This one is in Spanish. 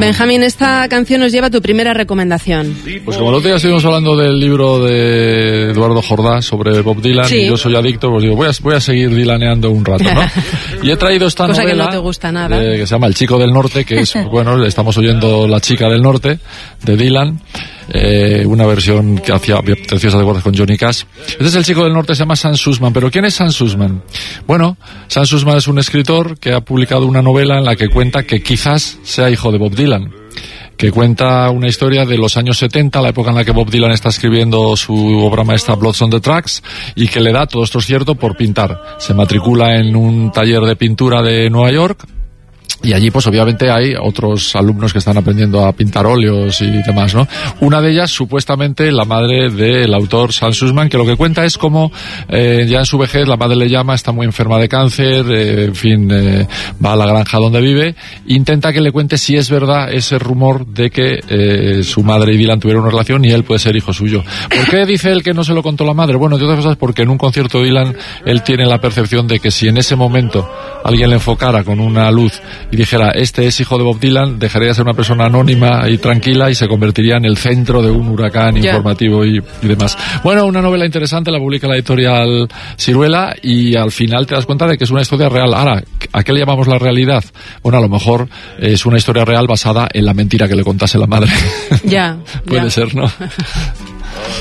Benjamín, esta canción nos lleva a tu primera recomendación. Pues como el otro día estuvimos hablando del libro de Eduardo Jordá sobre Bob Dylan, sí. Y yo soy adicto, pues digo, voy a seguir dilaneando un rato, ¿no? Y he traído esta cosa novela que no te gusta nada. Que se llama El Chico del Norte, que es, bueno, estamos oyendo La Chica del Norte, de Dylan. Una versión que hacía preciosa de con Johnny Cash. Este es El Chico del Norte, se llama Sam Sussman. ¿Pero quién es Sam Sussman? Bueno, Sam Sussman es un escritor que ha publicado una novela en la que cuenta que quizás sea hijo de Bob Dylan, que cuenta una historia de los años 70, la época en la que Bob Dylan está escribiendo su obra maestra Blood on the Tracks, y que le da, todo esto es cierto, por pintar. Se matricula en un taller de pintura de Nueva York, y allí pues obviamente hay otros alumnos que están aprendiendo a pintar óleos y demás, ¿no? Una de ellas supuestamente la madre del autor Sam Sussman, que lo que cuenta es cómo ya en su vejez la madre le llama, está muy enferma de cáncer, en fin, va a la granja donde vive, intenta que le cuente si es verdad ese rumor de que su madre y Dylan tuvieron una relación y él puede ser hijo suyo. ¿Por qué dice él que no se lo contó la madre? Bueno, de otras cosas porque en un concierto de Dylan él tiene la percepción de que si en ese momento alguien le enfocara con una luz y dijera, este es hijo de Bob Dylan, dejaría de ser una persona anónima y tranquila y se convertiría en el centro de un huracán informativo y demás. Bueno, una novela interesante, la publica la editorial Siruela, y al final te das cuenta de que es una historia real. Ahora, ¿a qué le llamamos la realidad? Bueno, a lo mejor es una historia real basada en la mentira que le contase la madre. Ya. Puede ser, ¿no?